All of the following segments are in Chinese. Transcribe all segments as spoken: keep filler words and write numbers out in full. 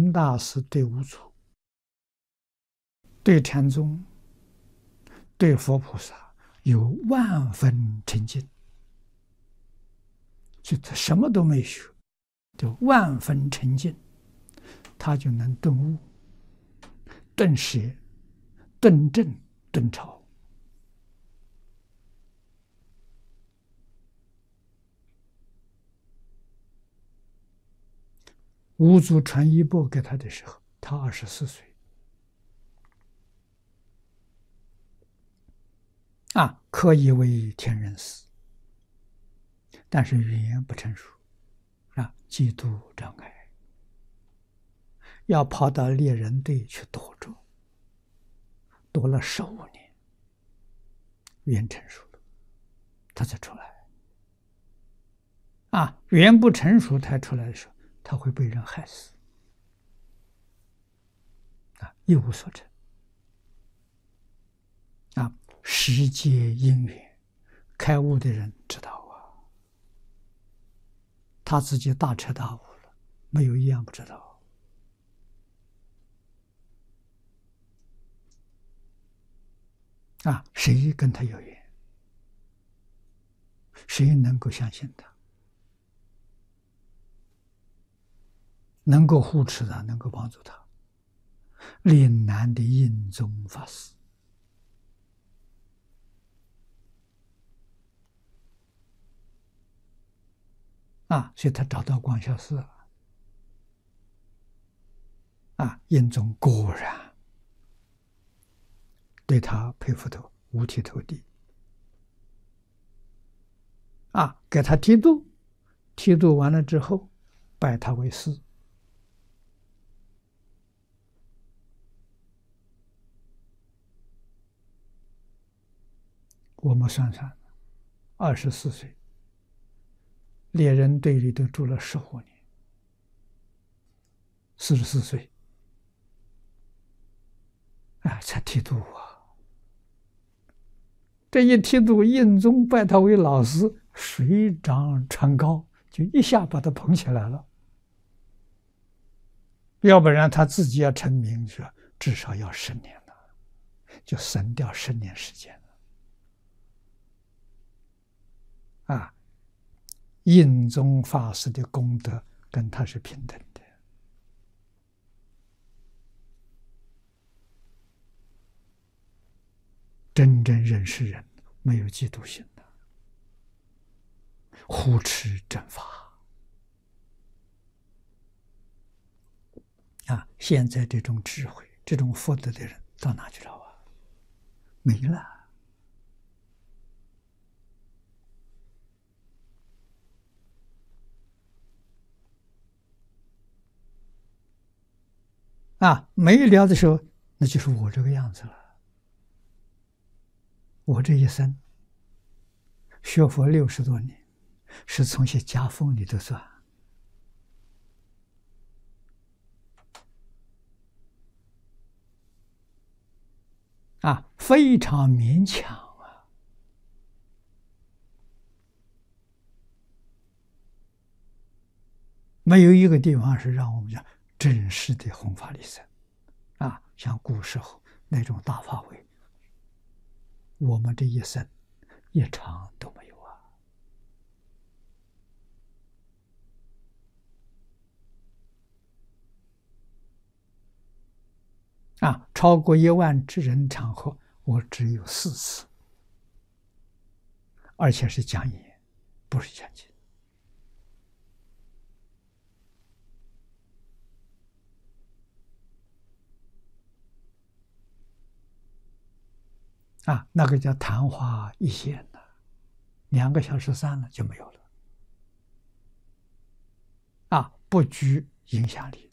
云大师对五祖、对禅宗、对佛菩萨有万分沉敬，就他什么都没学，就万分沉静，他就能顿悟、顿舍、顿正、顿超。五祖传衣钵给他的时候，他二十四岁，啊，可以为天人师，但是语言不成熟，啊，嫉妒障碍，要跑到猎人队去躲着，躲了十五年，语言成熟了，他才出来。啊，语言不成熟，他出来的时候，他会被人害死，啊，一无所成。啊，世界因缘，开悟的人知道啊，他自己大彻大悟了，没有一样不知道。啊，谁跟他有缘，谁能够相信他，能够护持他，能够帮助他？岭南的印宗法师，啊，所以他找到光孝寺了。啊，印宗果然对他佩服的五体投地。啊，给他剃度，剃度完了之后，拜他为师。我们算算，二十四岁，猎人队里头住了十五年，四十四岁，哎，才剃度啊！这一剃度，印宗拜他为老师，水涨船高，就一下把他捧起来了。要不然他自己要成名，说至少要十年了，就省掉十年时间了。啊，印宗法师的功德跟他是平等的。真正认识人，没有嫉妒心的，护持正法。啊，现在这种智慧、这种福德的人到哪去找啊？没了。啊，没了的时候，那就是我这个样子了。我这一生学佛六十多年，是从些夹缝里头算。啊，非常勉强啊！没有一个地方是让我们讲正式的弘法利生。啊，像古时候那种大法会，我们这一生一场都没有啊！啊，超过一万之人场合，我只有四次，而且是讲演，不是讲经。啊，那个叫昙花一现的，两个小时散了就没有了。啊，不具影响力。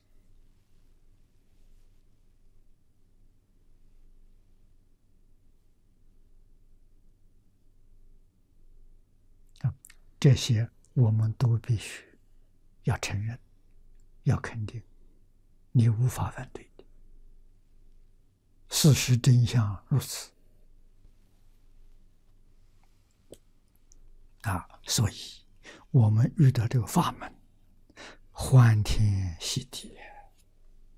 啊，这些我们都必须要承认，要肯定，你无法反对的。事实真相如此。啊，所以我们遇到这个法门，欢天喜地。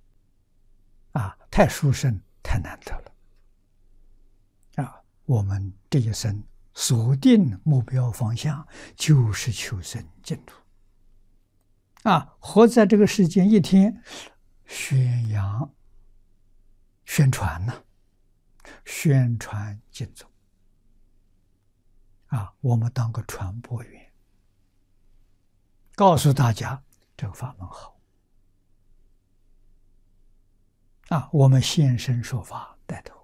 太殊胜，太难得了啊！我们这一生锁定目标方向，就是求生净土啊！活在这个世间，一天宣扬、宣传呢、啊，宣传净土啊！我们当个传播员，告诉大家这个法门好啊！我们现身说法，带头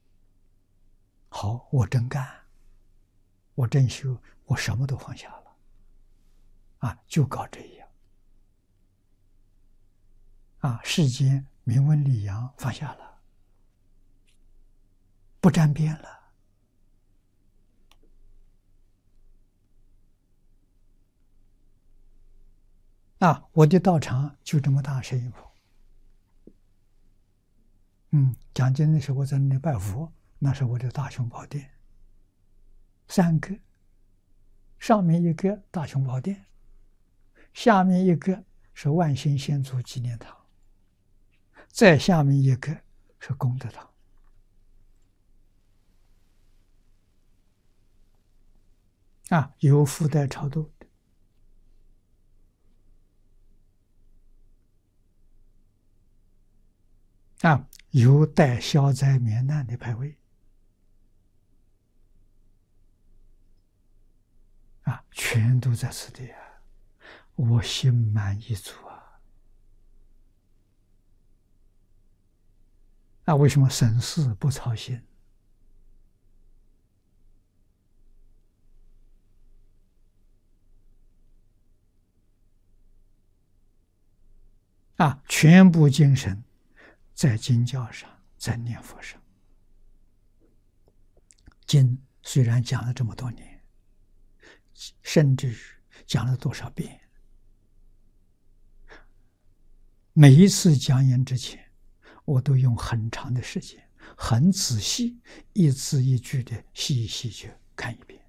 好，我真干，我真修，我什么都放下了啊！就搞这样啊！世间名闻利养放下了，不沾边了。啊，我的道场就这么大是一幅。嗯，讲经的时候我在那里拜佛，那是我的大雄宝殿，三个，上面一个大雄宝殿，下面一个是万兴先祖纪念堂，再下面一个是功德堂。啊，有附带超度的。啊，有带消灾免难的牌位，啊，全都在此地啊！我心满意足啊！啊，为什么生事不操心？啊，全部精神在经教上，在念佛上。经虽然讲了这么多年，甚至讲了多少遍，每一次讲演之前，我都用很长的时间，很仔细，一字一句的细细去看一遍。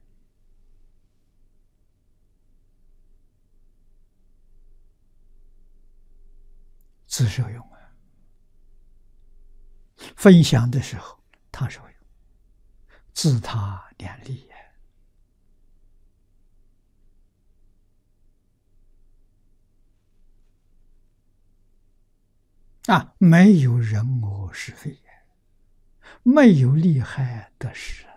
自受用啊！分享的时候，他受用，自他两利呀！啊，没有人我是非，没有利害得失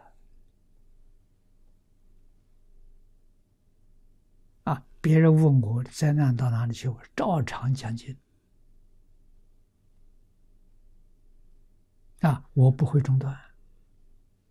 啊！别人问我灾难到哪里去，我照常讲经啊，我不会中断。